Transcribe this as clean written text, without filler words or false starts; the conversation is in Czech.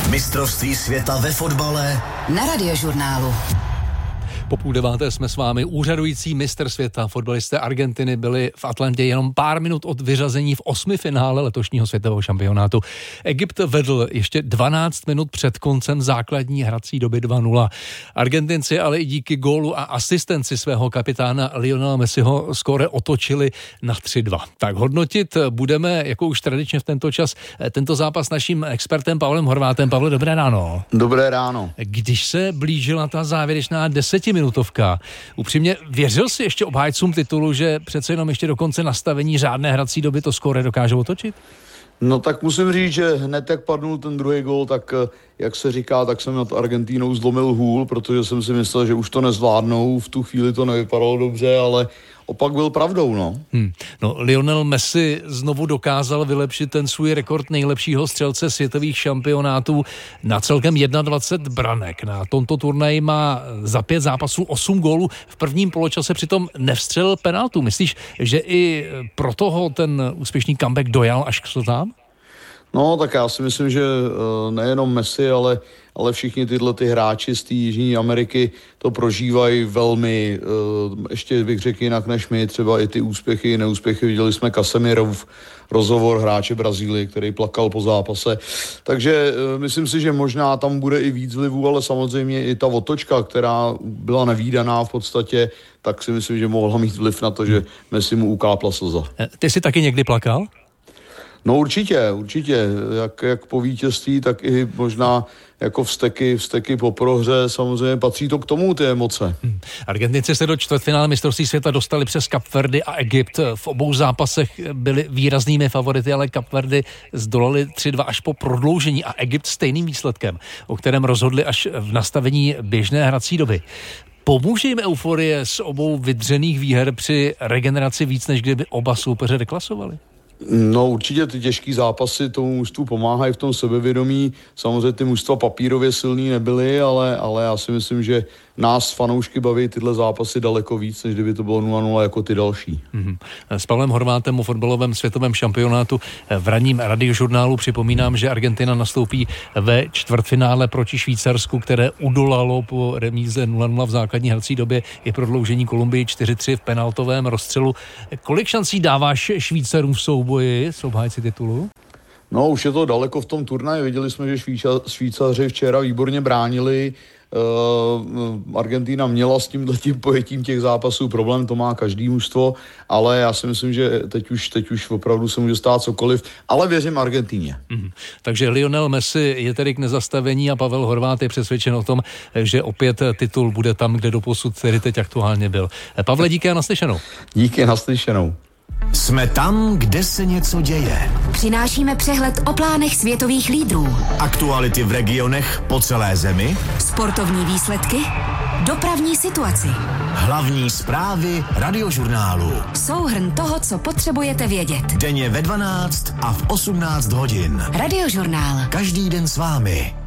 Mistrovství světa ve fotbale na Radiožurnálu. Po 8:30 jsme s vámi. Úřadující mistr světa, fotbalisté Argentiny byli v Atlantě jenom pár minut od vyřazení v 8. finále letošního světového šampionátu. Egypt vedl ještě 12 minut před koncem základní hrací doby 2-0. Argentinci ale i díky gólu a asistenci svého kapitána Lionela Messiho skóre otočili na 3-2. Tak hodnotit budeme, jako už tradičně v tento čas, tento zápas naším expertem Pavlem Horvátem. Pavle, dobré ráno. Dobré ráno. Když se blížila ta závěrečná 10minutovka, upřímně věřil jsi ještě obhájcům titulu, že přece jenom ještě do konce nastavení řádné hrací doby to skóre dokážou otočit? No tak musím říct, že hned jak padnul ten druhý gól, tak jak se říká, tak jsem nad Argentínou zlomil hůl, protože jsem si myslel, že už to nezvládnou, v tu chvíli to nevypadalo dobře, ale opak byl pravdou, no. No, Lionel Messi znovu dokázal vylepšit ten svůj rekord nejlepšího střelce světových šampionátů na celkem 21 branek. Na tomto turnaji má za 5 zápasů 8 gólů. V prvním poločase přitom nevstřelil penaltu. Myslíš, že i pro toho ten úspěšný comeback dojal až k slzám? No, tak já si myslím, že nejenom Messi, ale všichni tyhle ty hráči z té Jižní Ameriky to prožívají velmi, ještě bych řekl jinak než my, třeba i ty úspěchy, neúspěchy. Viděli jsme Casemirov rozhovor hráče Brazílie, který plakal po zápase. Takže myslím si, že možná tam bude i víc vlivů, ale samozřejmě i ta otočka, která byla nevídaná v podstatě, tak si myslím, že mohla mít vliv na to, že Messi mu ukápla slza. Ty jsi taky někdy plakal? No určitě. Jak po vítězství, tak i možná jako vzteky po prohře, samozřejmě patří to k tomu, ty emoce. Argentinci se do čtvrtfinále mistrovství světa dostali přes Kapverdy a Egypt. V obou zápasech byli výraznými favority, ale Kapverdy zdolali 3-2 až po prodloužení a Egypt stejným výsledkem, o kterém rozhodli až v nastavení běžné hrací doby. Pomůže jim euforie z obou vydřených výher při regeneraci víc, než kdyby oba soupeře deklasovali? No určitě ty těžký zápasy tomu mužstvu pomáhají v tom sebevědomí. Samozřejmě ty mužstva papírově silný nebyly, ale já si myslím, že nás fanoušky baví tyhle zápasy daleko víc, než kdyby to bylo 0-0 jako ty další. S Pavlem Horvátem o fotbalovém světovém šampionátu v ranním Radiožurnálu připomínám, že Argentina nastoupí ve čtvrtfinále proti Švýcarsku, které udolalo po remíze 0-0 v základní hrací době i prodloužení Kolumbii 4-3 v penaltovém rozstřelu. Kolik šancí dáváš Švýcarům v souboji s obhájci titulu? No už je to daleko v tom turnaji. Viděli jsme, že Švýcaři včera výborně bránili. Argentina měla s tímhletím pojetím těch zápasů problém, to má každý mužstvo, ale já si myslím, že teď už opravdu se může stát cokoliv, ale věřím Argentíně. Takže Lionel Messi je tedy k nezastavení a Pavel Horvát je přesvědčen o tom, že opět titul bude tam, kde doposud tedy teď aktuálně byl. Pavle, díky a naslyšenou. Díky, naslyšenou. Jsme tam, kde se něco děje. Přinášíme přehled o plánech světových lídrů. Aktuality v regionech po celé zemi. Sportovní výsledky, dopravní situaci. Hlavní zprávy Radiožurnálu. Souhrn toho, co potřebujete vědět. Denně ve 12 a v 18 hodin. Radiožurnál. Každý den s vámi.